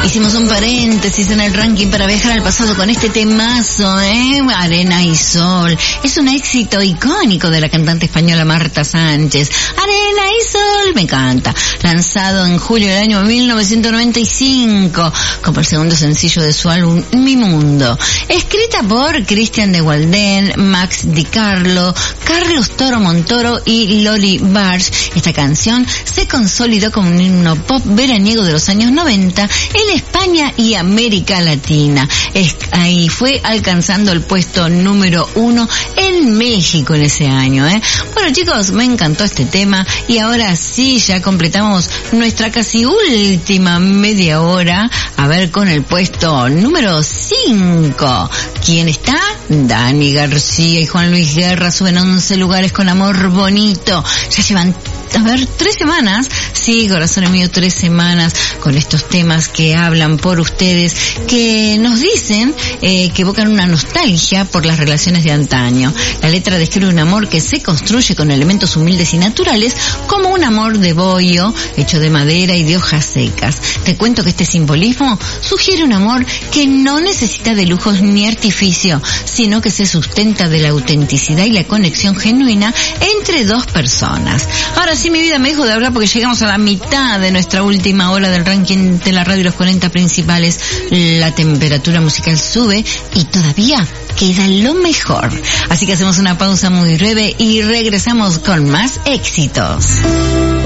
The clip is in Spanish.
Hicimos un paréntesis en el ranking para viajar al pasado con este temazo, Arena y Sol. Es un éxito icónico de la cantante española Marta Sánchez. Arena y Sol, me encanta. Lanzado en julio del año 1995 como el segundo sencillo de su álbum Mi Mundo. Escrita por Cristian de Walden, Max Di Carlo, Carlos Toro Montoro y Loli Barge. Esta canción se consolidó como un himno pop veraniego de los años 90 en España y América Latina. Ahí fue alcanzando el puesto número 1 en México en ese año, Bueno, chicos, me encantó este tema y ahora sí ya completamos nuestra casi última media hora. A ver, con el puesto número 5. ¿Quién está? Dani García y Juan Luis Guerra suben 11 lugares con Amor Bonito. Ya llevan 3 semanas, sí, corazón mío, 3 semanas con estos temas que hablan por ustedes, que nos dicen que evocan una nostalgia por las relaciones de antaño. La letra describe un amor que se construye con elementos humildes y naturales, como un amor de bollo, hecho de madera y de hojas secas. Te cuento que este simbolismo sugiere un amor que no necesita de lujos ni artificio, sino que se sustenta de la autenticidad y la conexión genuina entre dos personas. Ahora sí, mi vida, me dejo de hablar porque llegamos a la mitad de nuestra última hora del ranking de la radio, los 40 principales. La temperatura musical sube y todavía queda lo mejor. Así que hacemos una pausa muy breve y regresamos con más éxitos.